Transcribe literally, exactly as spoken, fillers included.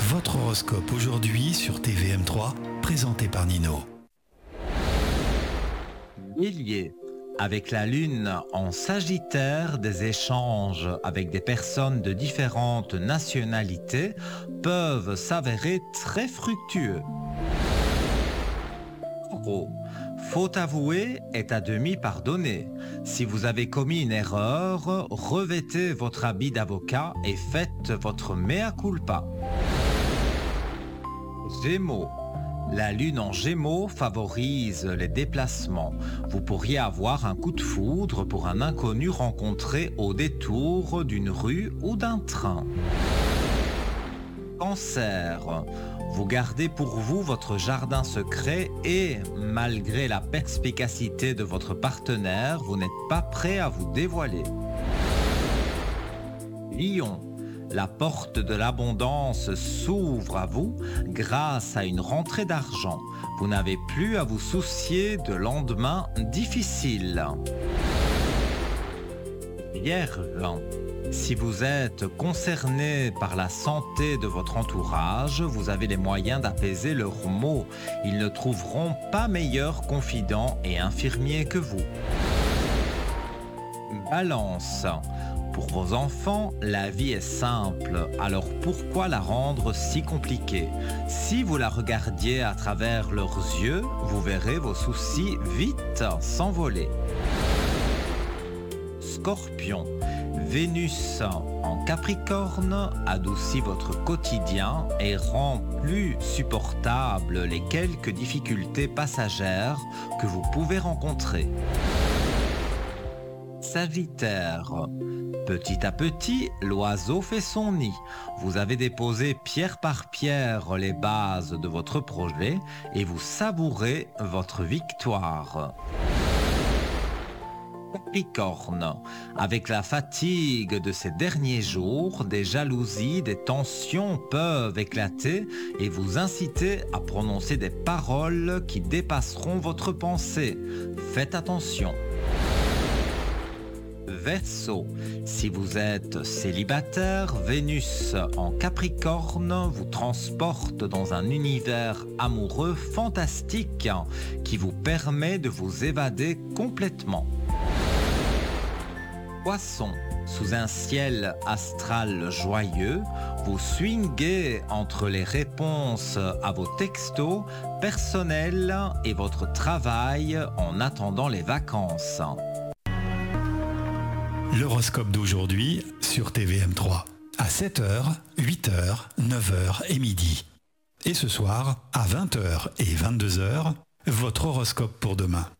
Votre horoscope aujourd'hui sur T V M trois, présenté par Nino. Bélier, avec la lune en Sagittaire, des échanges avec des personnes de différentes nationalités peuvent s'avérer très fructueux. Taureau, faute avouée est à demi pardonnée. Si vous avez commis une erreur, revêtez votre habit d'avocat et faites votre mea culpa. Gémeaux, la lune en Gémeaux favorise les déplacements. Vous pourriez avoir un coup de foudre pour un inconnu rencontré au détour d'une rue ou d'un train. Cancer, vous gardez pour vous votre jardin secret et, malgré la perspicacité de votre partenaire, vous n'êtes pas prêt à vous dévoiler. Lion, la porte de l'abondance s'ouvre à vous grâce à une rentrée d'argent. Vous n'avez plus à vous soucier de lendemains difficiles. Vierge, si vous êtes concerné par la santé de votre entourage, vous avez les moyens d'apaiser leurs maux. Ils ne trouveront pas meilleur confident et infirmier que vous. Balance, pour vos enfants, la vie est simple, alors pourquoi la rendre si compliquée? Si vous la regardiez à travers leurs yeux, vous verrez vos soucis vite s'envoler. Scorpion, Vénus en Capricorne adoucit votre quotidien et rend plus supportables les quelques difficultés passagères que vous pouvez rencontrer. Sagittaire, petit à petit, l'oiseau fait son nid. Vous avez déposé pierre par pierre les bases de votre projet et vous savourez votre victoire. Capricorne, avec la fatigue de ces derniers jours, des jalousies, des tensions peuvent éclater et vous inciter à prononcer des paroles qui dépasseront votre pensée. Faites attention. Verseau, si vous êtes célibataire, Vénus en Capricorne vous transporte dans un univers amoureux fantastique qui vous permet de vous évader complètement. Poisson, sous un ciel astral joyeux, vous swinguez entre les réponses à vos textos personnels et votre travail en attendant les vacances. L'horoscope d'aujourd'hui sur T V M trois, à sept heures, huit heures, neuf heures et midi. Et ce soir, à vingt heures et vingt-deux heures, votre horoscope pour demain.